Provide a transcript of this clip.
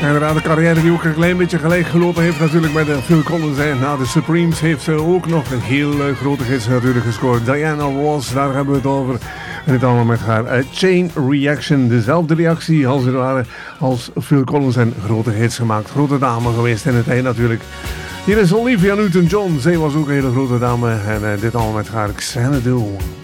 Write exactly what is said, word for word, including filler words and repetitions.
Inderdaad, de carrière die ook een klein beetje gelijk gelopen heeft natuurlijk met Phil Collins. En na de Supremes heeft ze ook nog een heel uh, grote hits natuurlijk gescoord. Diana Ross, daar hebben we het over. En dit allemaal met haar uh, Chain Reaction. Dezelfde reactie als het ware als Phil Collins en grote hits gemaakt. Grote dame geweest in het eind natuurlijk. Hier is Olivia Newton-John. Zij was ook een hele grote dame. En uh, dit allemaal met haar Xanadu.